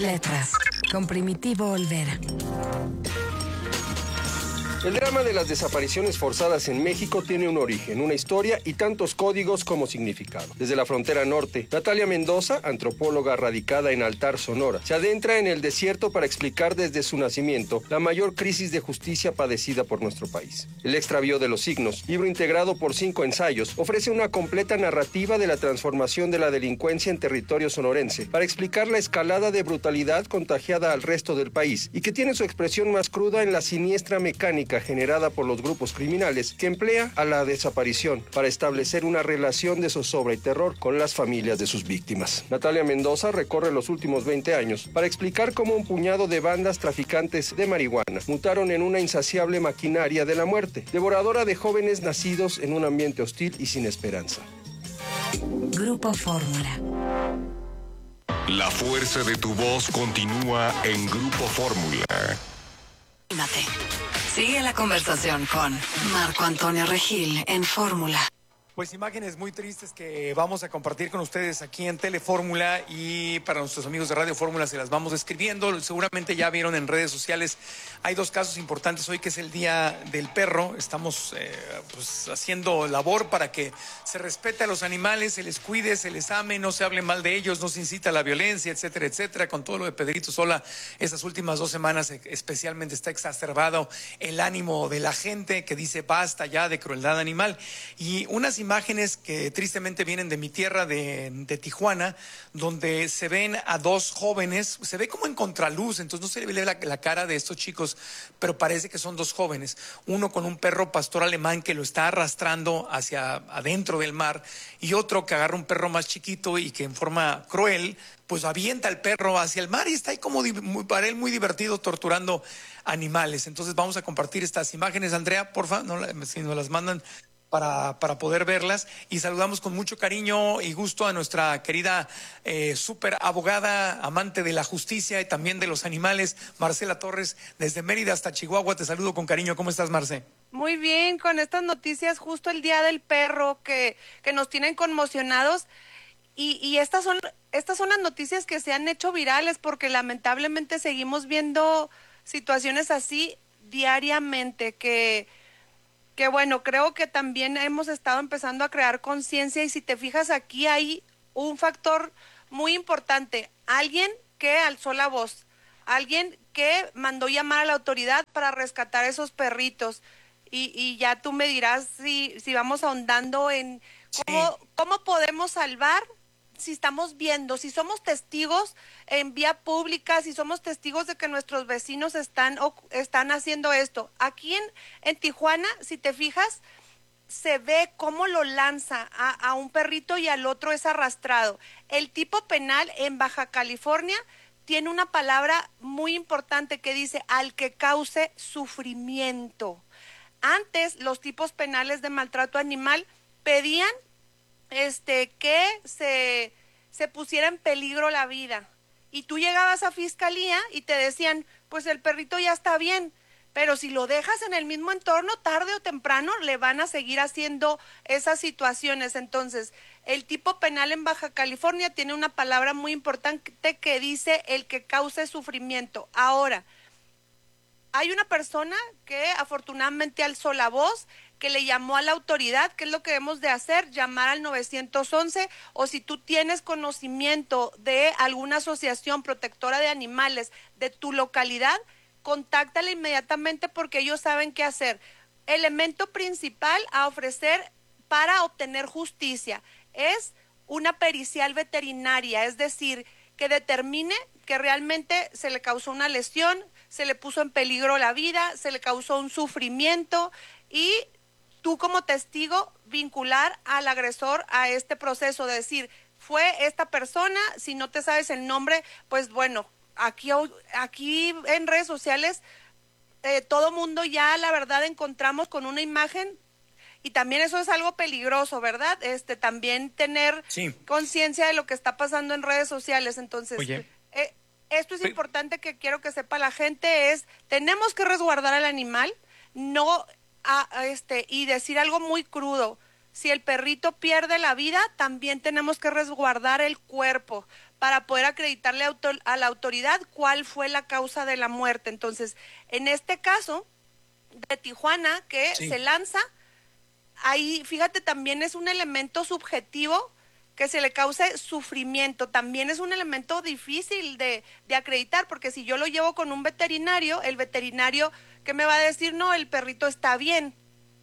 Letras, con Primitivo Olvera. El drama de las desapariciones forzadas en México tiene un origen, una historia y tantos códigos como significado. Desde la frontera norte, Natalia Mendoza, antropóloga radicada en Altar, Sonora, se adentra en el desierto para explicar desde su nacimiento la mayor crisis de justicia padecida por nuestro país. El extravío de los signos, libro integrado por 5 ensayos, ofrece una completa narrativa de la transformación de la delincuencia en territorio sonorense para explicar la escalada de brutalidad contagiada al resto del país y que tiene su expresión más cruda en la siniestra mecánica generada por los grupos criminales que emplea a la desaparición para establecer una relación de zozobra y terror con las familias de sus víctimas. Natalia Mendoza recorre los últimos 20 años para explicar cómo un puñado de bandas traficantes de marihuana mutaron en una insaciable maquinaria de la muerte, devoradora de jóvenes nacidos en un ambiente hostil y sin esperanza. Grupo Fórmula. La fuerza de tu voz continúa en Grupo Fórmula. Sigue la conversación con Marco Antonio Regil en Fórmula. Pues imágenes muy tristes que vamos a compartir con ustedes aquí en Telefórmula, y para nuestros amigos de Radio Fórmula se las vamos describiendo. Seguramente ya vieron en redes sociales, hay 2 casos importantes hoy, que es el Día del Perro. Estamos haciendo labor para que se respete a los animales, se les cuide, se les ame, no se hable mal de ellos, no se incita a la violencia, etcétera, etcétera. Con todo lo de Pedrito Sola, estas últimas 2 semanas especialmente está exacerbado el ánimo de la gente que dice basta ya de crueldad animal. Y unas imágenes que tristemente vienen de mi tierra, de Tijuana, donde se ven a 2 jóvenes, se ve como en contraluz, entonces no se le ve la cara de estos chicos, pero parece que son 2 jóvenes, uno con un perro pastor alemán que lo está arrastrando hacia adentro del mar, y otro que agarra un perro más chiquito y que en forma cruel pues avienta al perro hacia el mar, y está ahí como para él muy divertido torturando animales. Entonces vamos a compartir estas imágenes, Andrea, porfa, si nos las mandan para poder verlas, y saludamos con mucho cariño y gusto a nuestra querida súper abogada, amante de la justicia y también de los animales, Marcela Torres, desde Mérida hasta Chihuahua. Te saludo con cariño. ¿Cómo estás, Marce? Muy bien, con estas noticias, justo el Día del Perro que nos tienen conmocionados, y estas son las noticias que se han hecho virales, porque lamentablemente seguimos viendo situaciones así diariamente, que bueno, creo que también hemos estado empezando a crear conciencia, y si te fijas aquí hay un factor muy importante, alguien que alzó la voz, alguien que mandó llamar a la autoridad para rescatar esos perritos, y ya tú me dirás si vamos ahondando en cómo podemos salvar. Si estamos viendo, si somos testigos en vía pública, si somos testigos de que nuestros vecinos están haciendo esto. Aquí en Tijuana, si te fijas, se ve cómo lo lanza a un perrito y al otro es arrastrado. El tipo penal en Baja California tiene una palabra muy importante que dice al que cause sufrimiento. Antes, los tipos penales de maltrato animal pedían que se pusiera en peligro la vida, y tú llegabas a fiscalía y te decían, pues el perrito ya está bien, pero si lo dejas en el mismo entorno, tarde o temprano le van a seguir haciendo esas situaciones. Entonces, el tipo penal en Baja California tiene una palabra muy importante que dice el que cause sufrimiento. Ahora, hay una persona que afortunadamente alzó la voz, que le llamó a la autoridad. ¿Qué es lo que debemos de hacer? Llamar al 911, o si tú tienes conocimiento de alguna asociación protectora de animales de tu localidad, contáctala inmediatamente, porque ellos saben qué hacer. Elemento principal a ofrecer para obtener justicia es una pericial veterinaria, es decir, que determine que realmente se le causó una lesión, se le puso en peligro la vida, se le causó un sufrimiento, y tú como testigo vincular al agresor a este proceso, de decir, fue esta persona. Si no te sabes el nombre, pues bueno, aquí en redes sociales todo mundo ya la verdad encontramos con una imagen, y también eso es algo peligroso, ¿verdad? También tener conciencia de lo que está pasando en redes sociales. Entonces, esto es importante, que quiero que sepa la gente, tenemos que resguardar al animal, no y decir algo muy crudo: si el perrito pierde la vida, también tenemos que resguardar el cuerpo, para poder acreditarle a la autoridad cuál fue la causa de la muerte. Entonces, en este caso de Tijuana, que Sí. se lanza, ahí, fíjate, también es un elemento subjetivo que se le cause sufrimiento. También es un elemento difícil de acreditar, porque si yo lo llevo con un veterinario, el veterinario, ¿qué me va a decir? No, el perrito está bien,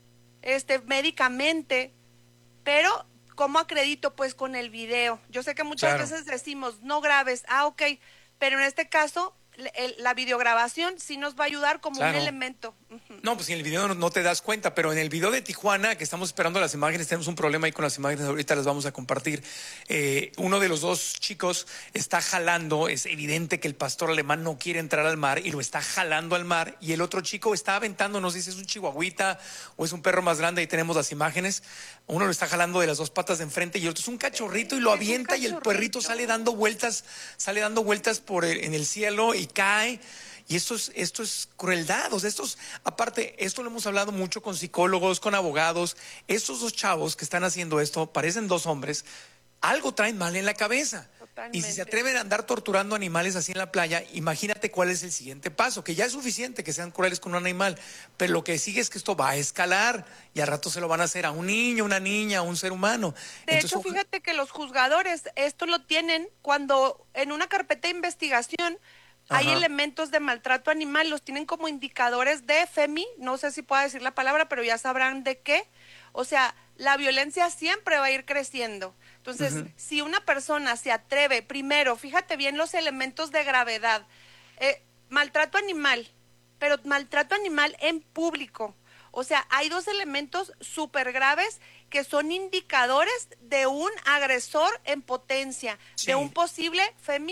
médicamente, pero ¿cómo acredito? Pues con el video. Yo sé que muchas Claro. veces decimos, no grabes, ok, pero en este caso, la videograbación sí nos va a ayudar como Claro. un elemento. Ujú. No, pues en el video no te das cuenta, pero en el video de Tijuana, que estamos esperando las imágenes, tenemos un problema ahí con las imágenes, ahorita las vamos a compartir. Uno de los dos chicos está jalando, es evidente que el pastor alemán no quiere entrar al mar y lo está jalando al mar, y el otro chico está aventando, no sé si es un chihuahuita o es un perro más grande, ahí tenemos las imágenes. Uno lo está jalando de las dos patas de enfrente y el otro es un cachorrito y lo Es un avienta y el perrito cachorrito. sale dando vueltas en el cielo y cae. Y esto es crueldad. O sea, aparte, esto lo hemos hablado mucho con psicólogos, con abogados. Estos dos chavos que están haciendo esto, parecen dos hombres, algo traen mal en la cabeza. Y si se Totalmente. atreven a andar torturando animales así en la playa, imagínate cuál es el siguiente paso, que ya es suficiente que sean crueles con un animal, pero lo que sigue es que esto va a escalar y al rato se lo van a hacer a un niño, una niña, a un ser humano. De hecho, fíjate que los juzgadores esto lo tienen cuando en una carpeta de investigación hay Ajá. elementos de maltrato animal, los tienen como indicadores de FEMI, no sé si puedo decir la palabra, pero ya sabrán de qué. O sea, la violencia siempre va a ir creciendo. Entonces, si una persona se atreve, primero, fíjate bien los elementos de gravedad, maltrato animal, pero maltrato animal en público. O sea, hay dos elementos súper graves que son indicadores de un agresor en potencia, Sí. de un posible FEMI,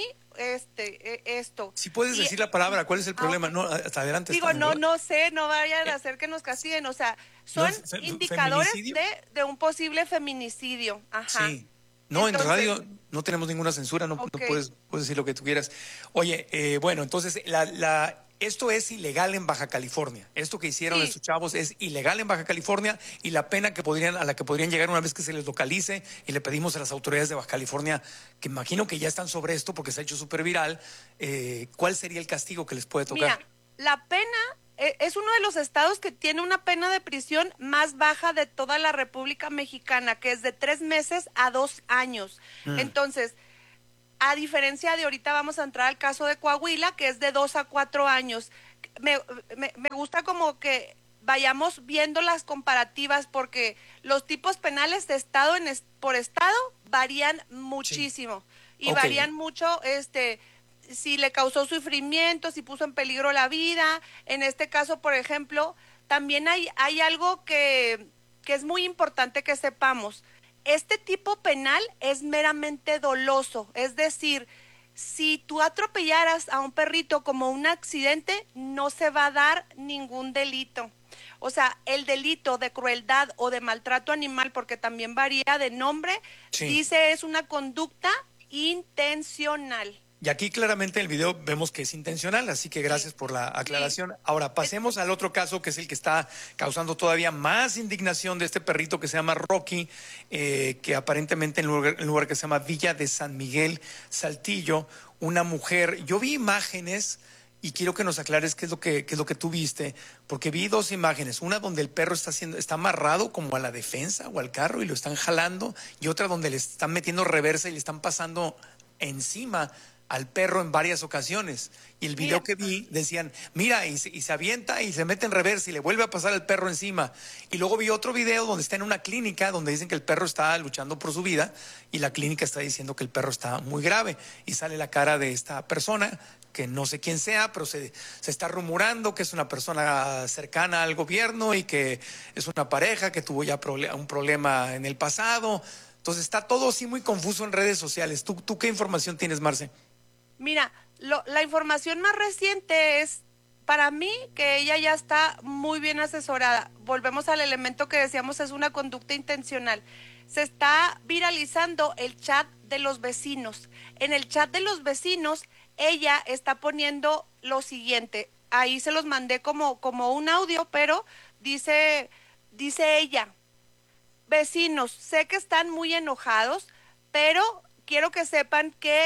esto. Si puedes Y- decir la palabra, ¿cuál es el problema? ok. No, hasta adelante. Digo, estamos, ¿verdad? no sé, no vayan a hacer que nos castiguen, o sea, son indicadores ¿feminicidio? de un posible feminicidio. Ajá. Sí. No, Entonces, en radio no tenemos ninguna censura, no, Ok. no puedes decir lo que tú quieras. Oye, bueno, entonces esto es ilegal en Baja California. Esto que hicieron Sí. estos chavos es ilegal en Baja California y la pena a la que podrían llegar una vez que se les localice, y le pedimos a las autoridades de Baja California, que imagino que ya están sobre esto porque se ha hecho súper viral, ¿cuál sería el castigo que les puede tocar? Mira, la pena es uno de los estados que tiene una pena de prisión más baja de toda la República Mexicana, que es de 3 meses a 2 años. Entonces, a diferencia de ahorita vamos a entrar al caso de Coahuila, que es de 2 a 4 años. Me gusta como que vayamos viendo las comparativas, porque los tipos penales de estado por estado varían muchísimo. Y Ok. varían mucho, si le causó sufrimiento, si puso en peligro la vida. En este caso, por ejemplo, también hay algo que es muy importante que sepamos. Este tipo penal es meramente doloso, es decir, si tú atropellaras a un perrito como un accidente, no se va a dar ningún delito. O sea, el delito de crueldad o de maltrato animal, porque también varía de nombre, Sí. dice es una conducta intencional. Y aquí claramente en el video vemos que es intencional, así que gracias por la aclaración. Ahora pasemos al otro caso, que es el que está causando todavía más indignación, de este perrito que se llama Rocky, que aparentemente en un lugar que se llama Villa de San Miguel, Saltillo, una mujer, yo vi imágenes y quiero que nos aclares qué es lo que tú viste, porque vi dos imágenes, una donde el perro está amarrado como a la defensa o al carro y lo están jalando, y otra donde le están metiendo reversa y le están pasando encima al perro en varias ocasiones. Y el video que vi decían, mira, y se avienta y se mete en reversa y le vuelve a pasar al perro encima. Y luego vi otro video donde está en una clínica donde dicen que el perro está luchando por su vida y la clínica está diciendo que el perro está muy grave, y sale la cara de esta persona que no sé quién sea, pero se está rumorando que es una persona cercana al gobierno y que es una pareja que tuvo ya un problema en el pasado. Entonces está todo así muy confuso en redes sociales. ¿Tú qué información tienes, Marce? Mira, la información más reciente es, para mí, que ella ya está muy bien asesorada. Volvemos al elemento que decíamos, es una conducta intencional. Se está viralizando el chat de los vecinos. En el chat de los vecinos, ella está poniendo lo siguiente. Ahí se los mandé como un audio, pero dice ella: vecinos, sé que están muy enojados, pero quiero que sepan que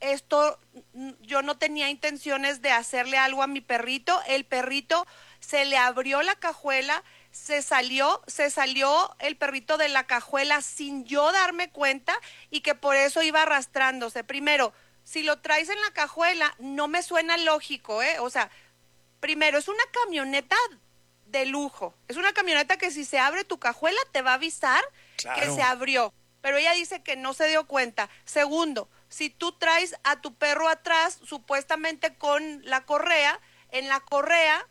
yo no tenía intenciones de hacerle algo a mi perrito. El perrito se le abrió la cajuela, se salió el perrito de la cajuela sin yo darme cuenta y que por eso iba arrastrándose. Primero, si lo traes en la cajuela, no me suena lógico, ¿eh? O sea, primero, es una camioneta de lujo. Es una camioneta que si se abre tu cajuela te va a avisar que se abrió. Pero ella dice que no se dio cuenta. Segundo, si tú traes a tu perro atrás, supuestamente con la correa, en la correa,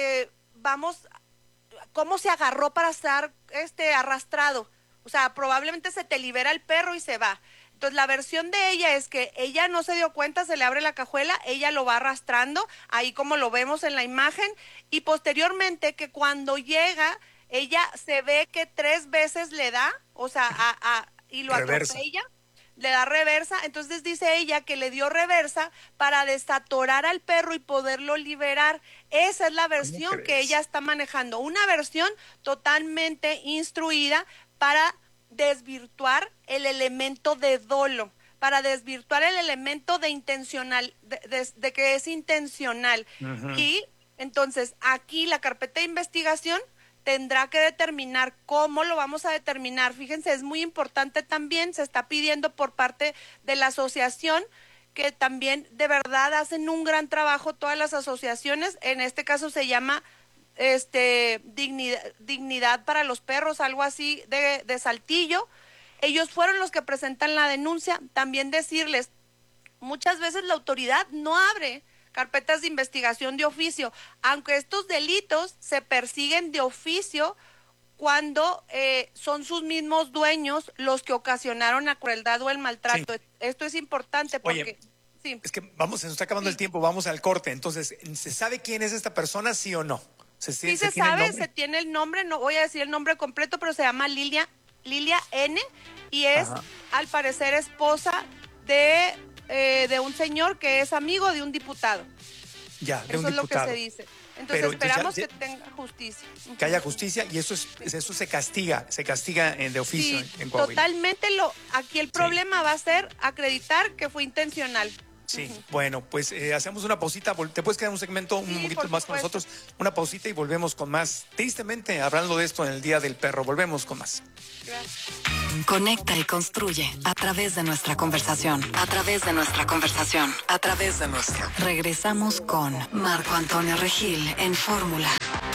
¿cómo se agarró para estar arrastrado? O sea, probablemente se te libera el perro y se va. Entonces, la versión de ella es que ella no se dio cuenta, se le abre la cajuela, ella lo va arrastrando, ahí como lo vemos en la imagen, y posteriormente que cuando llega, ella se ve que 3 veces le da, o sea, y lo atropella, le da reversa. Entonces dice ella que le dio reversa para desatorar al perro y poderlo liberar. Esa es la versión que ella está manejando, una versión totalmente instruida para desvirtuar el elemento de dolo, para desvirtuar el elemento de intencional, de que es intencional. Y entonces aquí la carpeta de investigación tendrá que determinar cómo lo vamos a determinar. Fíjense, es muy importante también, se está pidiendo por parte de la asociación, que también de verdad hacen un trabajo todas las asociaciones. En este caso se llama dignidad para los perros, algo así de Saltillo. Ellos fueron los que presentan la denuncia. También decirles, muchas veces la autoridad no abre carpetas de investigación de oficio, aunque estos delitos se persiguen de oficio cuando son sus mismos dueños los que ocasionaron la crueldad o el maltrato. Sí. Esto es importante porque... Oye, sí. Es que se nos está acabando el tiempo, vamos al corte. Entonces, ¿se sabe quién es esta persona, sí o no? Sí se sabe, se tiene el nombre, no voy a decir el nombre completo, pero se llama Lilia N. y es, al parecer, esposa de un señor que es amigo de un diputado. Ya, de eso un es diputado. Lo que se dice. Entonces esperamos que tenga justicia. Que haya justicia, y eso se castiga de oficio, sí, en Coahuila. Totalmente. Aquí el problema va a ser acreditar que fue intencional. Sí, bueno, pues hacemos una pausita. ¿Te puedes quedar un segmento un poquito más con nosotros? Una pausita y volvemos con más. Tristemente, hablando de esto en el Día del Perro, volvemos con más. Gracias. Conecta y construye a través de nuestra conversación. Regresamos con Marco Antonio Regil en Fórmula.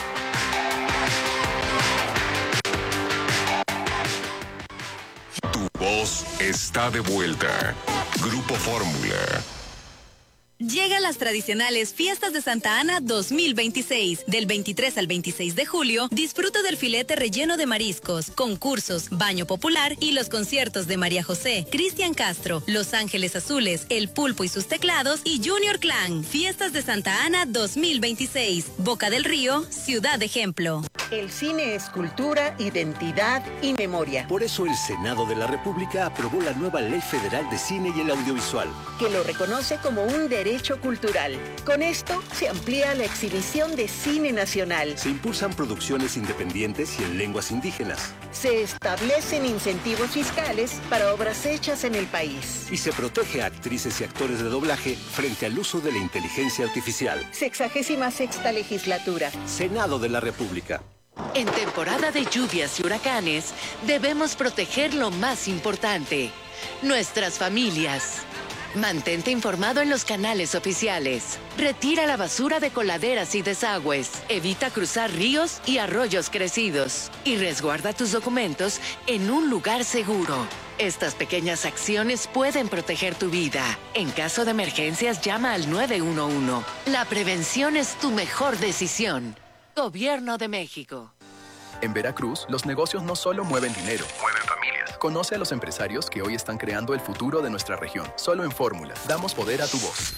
Tu voz está de vuelta. Grupo Fórmula. Llegan las tradicionales Fiestas de Santa Ana 2026. Del 23 al 26 de julio, disfruta del filete relleno de mariscos, concursos, baño popular y los conciertos de María José, Cristian Castro, Los Ángeles Azules, El Pulpo y sus teclados y Junior Clan. Fiestas de Santa Ana 2026. Boca del Río, Ciudad Ejemplo. El cine es cultura, identidad y memoria. Por eso el Senado de la República aprobó la nueva Ley Federal de Cine y el Audiovisual, que lo reconoce como un derecho cultural. Con esto se amplía la exhibición de cine nacional. Se impulsan producciones independientes y en lenguas indígenas. Se establecen incentivos fiscales para obras hechas en el país. Y se protege a actrices y actores de doblaje frente al uso de la inteligencia artificial. 66ª legislatura. Senado de la República. En temporada de lluvias y huracanes, debemos proteger lo más importante, nuestras familias. Mantente informado en los canales oficiales. Retira la basura de coladeras y desagües. Evita cruzar ríos y arroyos crecidos. Y resguarda tus documentos en un lugar seguro. Estas pequeñas acciones pueden proteger tu vida. En caso de emergencias, llama al 911. La prevención es tu mejor decisión. Gobierno de México. En Veracruz, los negocios no solo mueven dinero, mueven familias. Conoce a los empresarios que hoy están creando el futuro de nuestra región. Solo en Fórmula, damos poder a tu voz.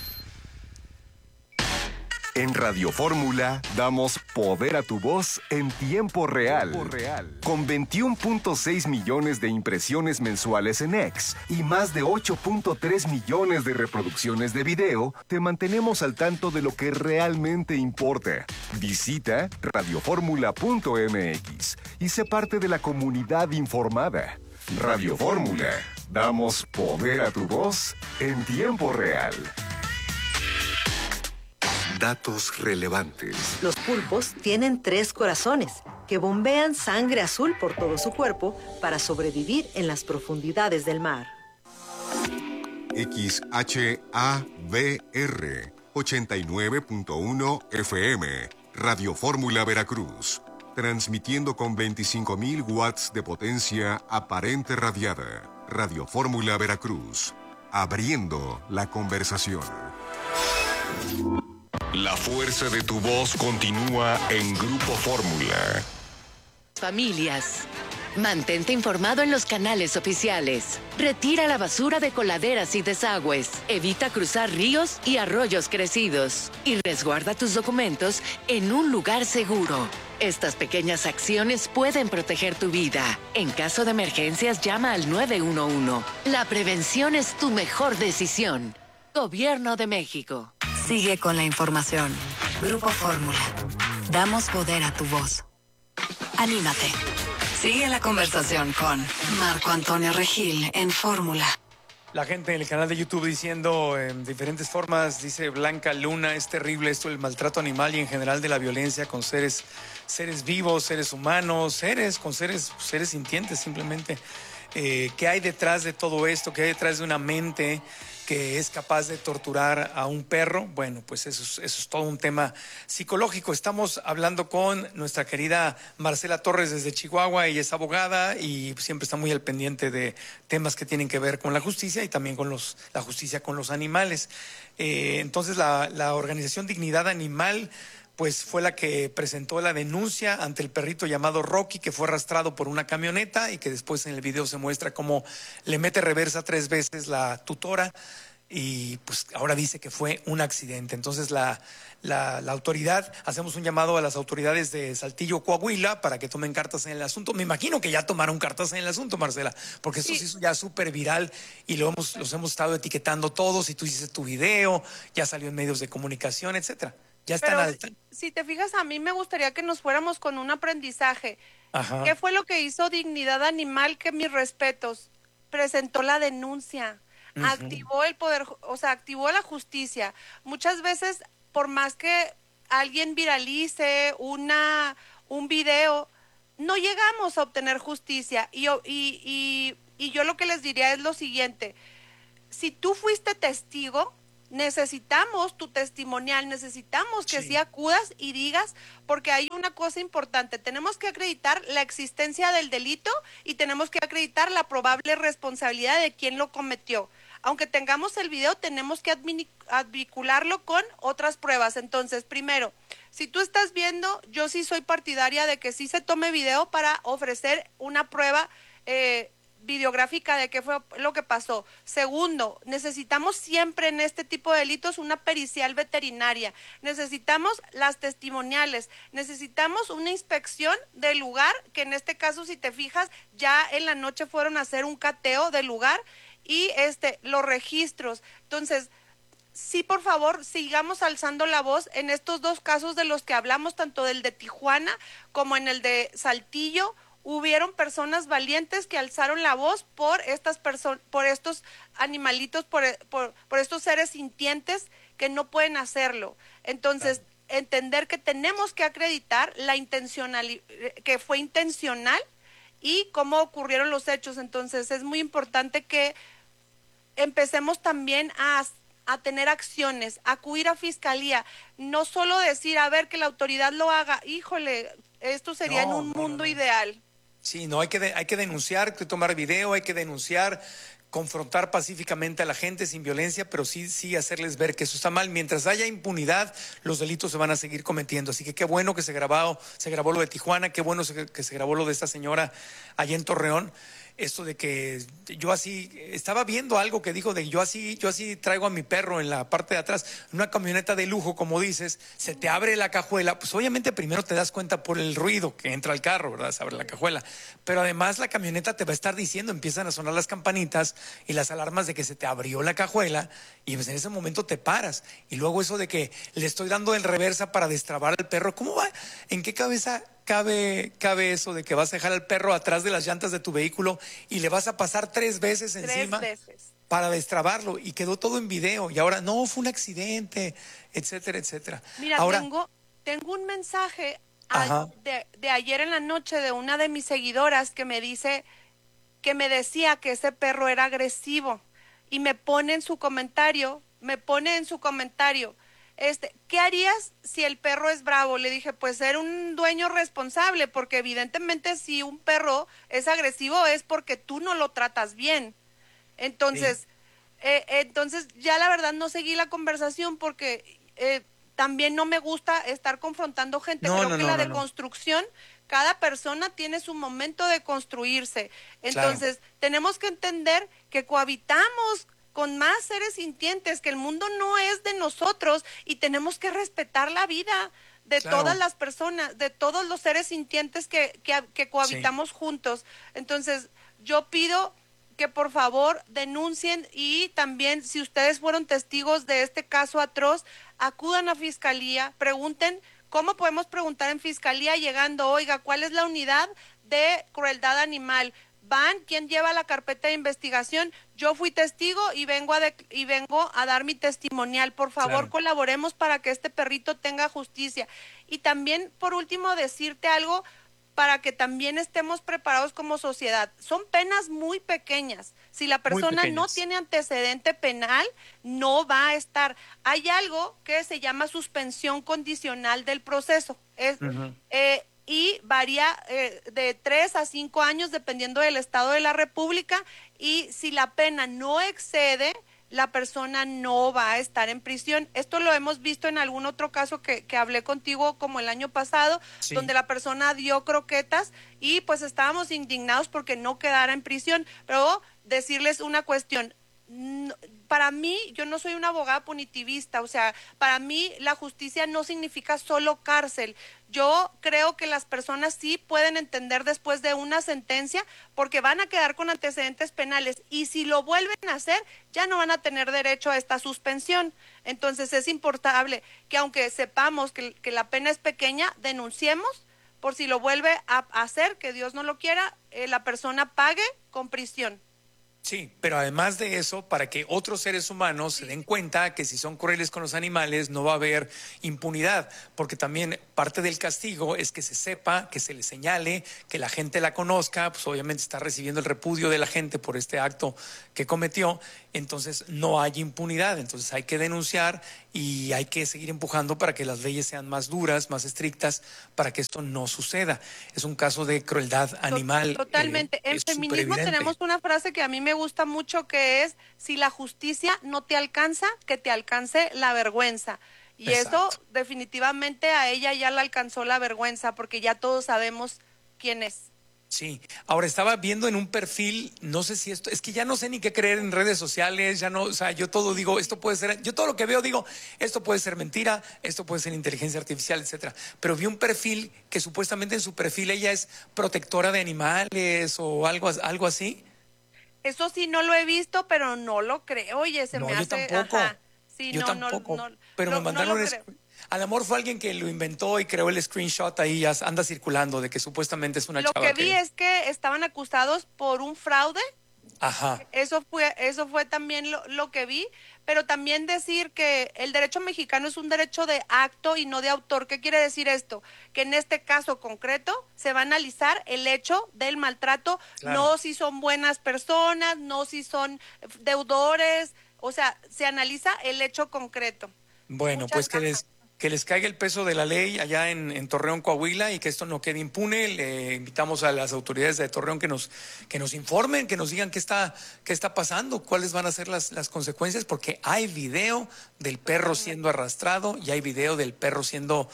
En Radio Fórmula damos poder a tu voz en tiempo real. Con 21.6 millones de impresiones mensuales en X y más de 8.3 millones de reproducciones de video, te mantenemos al tanto de lo que realmente importa. Visita radioformula.mx y sé parte de la comunidad informada. Radio Fórmula, Damos poder a tu voz en tiempo real. Datos relevantes. Los pulpos tienen 3 corazones que bombean sangre azul por todo su cuerpo para sobrevivir en las profundidades del mar. XHABR 89.1 FM, Radio Fórmula Veracruz, transmitiendo con 25.000 watts de potencia aparente radiada. Radio Fórmula Veracruz, abriendo la conversación. La fuerza de tu voz continúa en Grupo Fórmula. Familias. Mantente informado en los canales oficiales. Retira la basura de coladeras y desagües. Evita cruzar ríos y arroyos crecidos. Y resguarda tus documentos en un lugar seguro. Estas pequeñas acciones pueden proteger tu vida. En caso de emergencias, llama al 911. La prevención es tu mejor decisión. Gobierno de México. Sigue con la información. Grupo Fórmula. Damos poder a tu voz. Anímate. Sigue la conversación con Marco Antonio Regil en Fórmula. La gente en el canal de YouTube diciendo en diferentes formas, dice Blanca Luna, es terrible esto, el maltrato animal y en general de la violencia con seres vivos, seres humanos, seres sintientes simplemente. ¿Qué hay detrás de todo esto? ¿Qué hay detrás de una mente que es capaz de torturar a un perro? Bueno, pues eso es todo un tema psicológico. Estamos hablando con nuestra querida Marcela Torres desde Chihuahua. Ella es abogada y siempre está muy al pendiente de temas que tienen que ver con la justicia y también con la justicia con los animales. Entonces la organización Dignidad Animal pues fue la que presentó la denuncia ante el perrito llamado Rocky, que fue arrastrado por una camioneta y que después en el video se muestra cómo le mete reversa 3 veces la tutora y pues ahora dice que fue un accidente. Entonces la autoridad, hacemos un llamado a las autoridades de Saltillo, Coahuila, para que tomen cartas en el asunto. Me imagino que ya tomaron cartas en el asunto, Marcela, porque esto se hizo ya súper viral y los hemos estado etiquetando todos y tú hiciste tu video, ya salió en medios de comunicación, etcétera. Ya están Pero si te fijas, a mí me gustaría que nos fuéramos con un aprendizaje. Ajá. ¿Qué fue lo que hizo Dignidad Animal? Que mis respetos, presentó la denuncia, activó el poder, o sea, activó la justicia. Muchas veces, por más que alguien viralice un video, no llegamos a obtener justicia. Y yo lo que les diría es lo siguiente: si tú fuiste testigo, necesitamos tu testimonial, necesitamos que sí acudas y digas, porque hay una cosa importante, tenemos que acreditar la existencia del delito y tenemos que acreditar la probable responsabilidad de quien lo cometió. Aunque tengamos el video, tenemos que vincularlo con otras pruebas. Entonces, primero, si tú estás viendo, yo sí soy partidaria de que sí se tome video para ofrecer una prueba videográfica de qué fue lo que pasó. Segundo, necesitamos siempre en este tipo de delitos una pericial veterinaria, necesitamos las testimoniales, necesitamos una inspección del lugar, que en este caso, si te fijas, ya en la noche fueron a hacer un cateo del lugar y los registros. Entonces, sí, por favor, sigamos alzando la voz en estos 2 casos de los que hablamos, tanto del de Tijuana como en el de Saltillo. Hubieron personas valientes que alzaron la voz por por estos animalitos, por estos seres sintientes que no pueden hacerlo. Entonces, entender que tenemos que acreditar que fue intencional y cómo ocurrieron los hechos. Entonces, es muy importante que empecemos también a tener acciones, acudir a fiscalía, no solo decir, a ver, que la autoridad lo haga. Híjole, esto sería en un mundo ideal. Sí, no, hay que denunciar, hay que tomar video, hay que denunciar, confrontar pacíficamente a la gente sin violencia, pero sí hacerles ver que eso está mal. Mientras haya impunidad, los delitos se van a seguir cometiendo. Así que qué bueno que se grabó lo de Tijuana, qué bueno que se grabó lo de esta señora allá en Torreón. Esto de que yo así, estaba viendo algo que dijo de yo así traigo a mi perro en la parte de atrás, una camioneta de lujo, como dices, se te abre la cajuela, pues obviamente primero te das cuenta por el ruido que entra al carro, ¿verdad? Se abre la cajuela, pero además la camioneta te va a estar diciendo, empiezan a sonar las campanitas y las alarmas de que se te abrió la cajuela y pues en ese momento te paras. Y luego eso de que le estoy dando el reversa para destrabar al perro, ¿cómo va? ¿En qué cabeza cabe eso de que vas a dejar al perro atrás de las llantas de tu vehículo y le vas a pasar 3 veces encima? 3 veces. Para destrabarlo, y quedó todo en video, y ahora no, fue un accidente, etcétera, etcétera. Mira, ahora, tengo un mensaje de ayer en la noche de una de mis seguidoras que me decía que ese perro era agresivo, y me pone en su comentario, ¿qué harías si el perro es bravo? Le dije, pues ser un dueño responsable, porque evidentemente si un perro es agresivo es porque tú no lo tratas bien. Entonces, entonces ya la verdad no seguí la conversación porque también no me gusta estar confrontando gente. Creo que la deconstrucción, cada persona tiene su momento de construirse. Entonces, tenemos que entender que cohabitamos con más seres sintientes, que el mundo no es de nosotros y tenemos que respetar la vida de todas las personas, de todos los seres sintientes que cohabitamos juntos. Entonces, yo pido que por favor denuncien, y también si ustedes fueron testigos de este caso atroz, acudan a fiscalía, pregunten. ¿Cómo podemos preguntar en fiscalía llegando? Oiga, ¿cuál es la unidad de crueldad animal? Van, ¿quién lleva la carpeta de investigación? Yo fui testigo y vengo a dar mi testimonial. Por favor, colaboremos para que este perrito tenga justicia. Y también, por último, decirte algo para que también estemos preparados como sociedad. Son penas muy pequeñas. Si la persona no tiene antecedente penal, no va a estar. Hay algo que se llama suspensión condicional del proceso. Y varía de 3 a 5 años dependiendo del estado de la República, y si la pena no excede, la persona no va a estar en prisión. Esto lo hemos visto en algún otro caso que hablé contigo, como el año pasado, donde la persona dio croquetas y pues estábamos indignados porque no quedara en prisión. Pero decirles una cuestión, para mí, yo no soy una abogada punitivista, o sea, para mí la justicia no significa solo cárcel. Yo creo que las personas sí pueden entender después de una sentencia, porque van a quedar con antecedentes penales, y si lo vuelven a hacer, ya no van a tener derecho a esta suspensión. Entonces es importante que, aunque sepamos que la pena es pequeña, denunciemos por si lo vuelve a hacer, que Dios no lo quiera, la persona pague con prisión. Sí, pero además de eso, para que otros seres humanos se den cuenta que si son crueles con los animales no va a haber impunidad, porque también parte del castigo es que se sepa, que se le señale, que la gente la conozca, pues obviamente está recibiendo el repudio de la gente por este acto que cometió, entonces no hay impunidad. Entonces hay que denunciar y hay que seguir empujando para que las leyes sean más duras, más estrictas, para que esto no suceda. Es un caso de crueldad animal. Totalmente. En feminismo tenemos una frase que a mí me gusta mucho, que es: si la justicia no te alcanza, que te alcance la vergüenza. Y eso definitivamente a ella ya la alcanzó la vergüenza, porque ya todos sabemos quién es. Sí, ahora estaba viendo en un perfil, no sé si esto, es que ya no sé ni qué creer en redes sociales, ya no, o sea, yo todo digo, esto puede ser, yo todo lo que veo digo, esto puede ser mentira, esto puede ser inteligencia artificial, etcétera. Pero vi un perfil que supuestamente en su perfil ella es protectora de animales o algo así. Eso sí no lo he visto, pero no lo creo. Oye, se me hace. Yo tampoco. Sí, yo tampoco. Pero me mandaron a lo mejor fue alguien que lo inventó y creó el screenshot ahí, ya anda circulando de que supuestamente es una chava. Lo que vi es que estaban acusados por un fraude. Ajá. Eso fue también lo que vi, pero también decir que el derecho mexicano es un derecho de acto y no de autor. ¿Qué quiere decir esto? Que en este caso concreto se va a analizar el hecho del maltrato, no si son buenas personas, no si son deudores, o sea, se analiza el hecho concreto. Bueno, pues que les caiga el peso de la ley allá en Torreón, Coahuila, y que esto no quede impune. Le invitamos a las autoridades de Torreón que nos informen, que nos digan qué está pasando, cuáles van a ser las consecuencias, porque hay video del perro siendo arrastrado y hay video del perro siendo,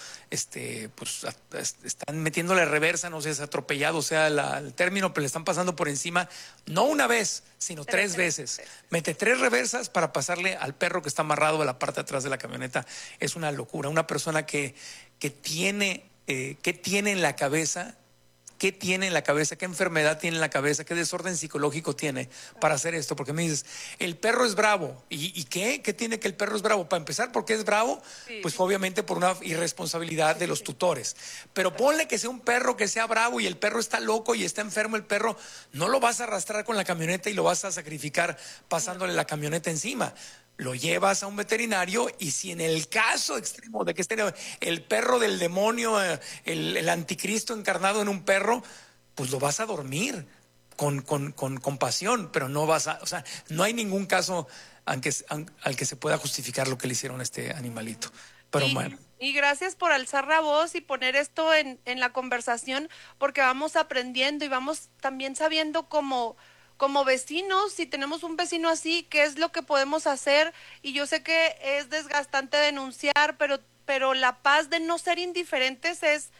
pues están metiéndole reversa, no sé si es atropellado, sea el término, pero le están pasando por encima, no una vez, sino 3 veces. Mete 3 reversas para pasarle al perro que está amarrado a la parte de atrás de la camioneta. Es una locura. Una persona que tiene en la cabeza qué tiene en la cabeza, qué enfermedad tiene en la cabeza, qué desorden psicológico tiene para hacer esto. Porque me dices, el perro es bravo. ¿Y qué? ¿Qué tiene que el perro es bravo? Para empezar, ¿por qué es bravo? Sí. Pues obviamente por una irresponsabilidad de los tutores. Pero ponle que sea un perro que sea bravo y el perro está loco y está enfermo el perro, no lo vas a arrastrar con la camioneta y lo vas a sacrificar pasándole la camioneta encima. Lo llevas a un veterinario y si en el caso extremo de que esté el perro del demonio, el anticristo encarnado en un perro, pues lo vas a dormir con compasión, pero no vas a, o sea, no hay ningún caso al que se pueda justificar lo que le hicieron a este animalito. Pero bueno. Y gracias por alzar la voz y poner esto en la conversación, porque vamos aprendiendo y vamos también sabiendo como vecinos, si tenemos un vecino así, qué es lo que podemos hacer. Y yo sé que es desgastante denunciar, pero la paz de no ser indiferentes es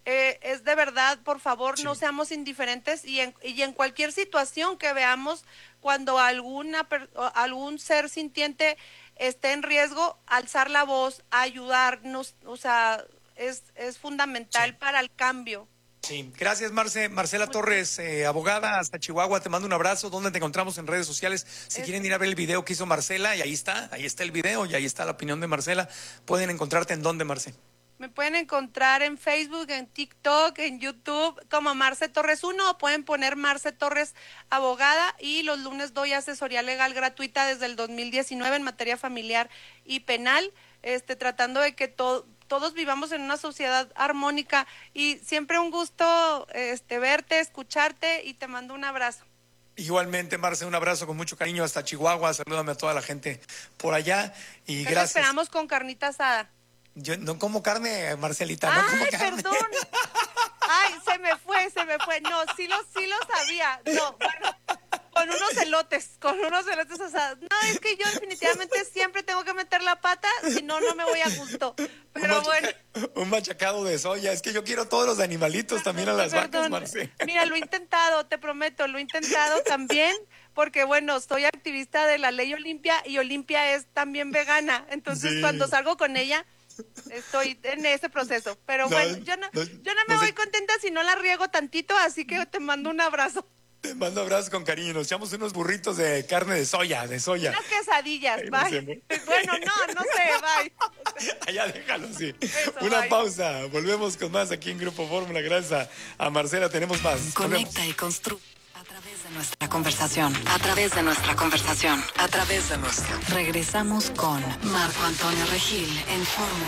de verdad, por favor, no seamos indiferentes y en cualquier situación que veamos, cuando algún ser sintiente esté en riesgo, alzar la voz, ayudarnos, o sea, es fundamental para el cambio. Sí, gracias Marcela Torres, abogada hasta Chihuahua, te mando un abrazo. ¿Dónde te encontramos en redes sociales? Si quieren ir a ver el video que hizo Marcela, y ahí está el video y ahí está la opinión de Marcela. ¿Pueden encontrarte en dónde, Marce? Me pueden encontrar en Facebook, en TikTok, en YouTube como Marce Torres 1, o pueden poner Marce Torres Abogada, y los lunes doy asesoría legal gratuita desde el 2019 en materia familiar y penal, tratando de que todos vivamos en una sociedad armónica. Y siempre un gusto verte, escucharte, y te mando un abrazo. Igualmente, Marce, un abrazo con mucho cariño hasta Chihuahua. Salúdame a toda la gente por allá y Te gracias. esperamos con carnita asada. Yo no como carne, Marcelita, no como carne. Perdón. Ay, se me fue. No, sí lo sabía. No, bueno, con unos elotes asados. No, es que yo definitivamente siempre tengo que meter la pata, si no, no me voy a gusto. Pero bueno. Un machacado de soya. Es que yo quiero todos los animalitos, también a las vacas, Marce. Mira, lo he intentado, te prometo, lo he intentado también, porque bueno, soy activista de la ley Olimpia y Olimpia es también vegana. Entonces, cuando salgo con ella, estoy en ese proceso. Pero bueno, yo no me voy contenta si no la riego tantito, así que te mando un abrazo. Te mando abrazos con cariño. Nos echamos unos burritos de carne de soya. Unas quesadillas, bye. Bueno, no sé, bye. Ya déjalo, sí. Una pausa. Volvemos con más aquí en Grupo Fórmula. Gracias a Marcela. Tenemos más. Conecta y construye a través de nuestra conversación. Regresamos con Marco Antonio Regil en Fórmula.